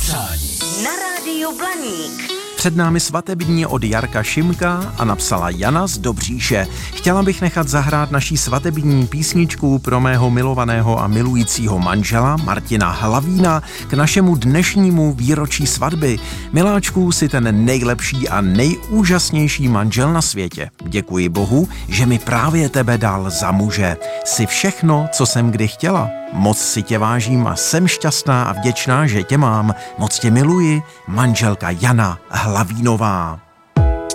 přání na rádiu Blaník. Před námi svatební od Jarka Šimka a napsala Jana z Dobříše. Chtěla bych nechat zahrát naší svatební písničku pro mého milovaného a milujícího manžela Martina Hlavína k našemu dnešnímu výročí svatby. Miláčku, si ten nejlepší a nejúžasnější manžel na světě. Děkuji Bohu, že mi právě tebe dal za muže. Jsi všechno, co jsem kdy chtěla. Moc si tě vážím a jsem šťastná a vděčná, že tě mám. Moc tě miluji, manželka Jana Hlavínová.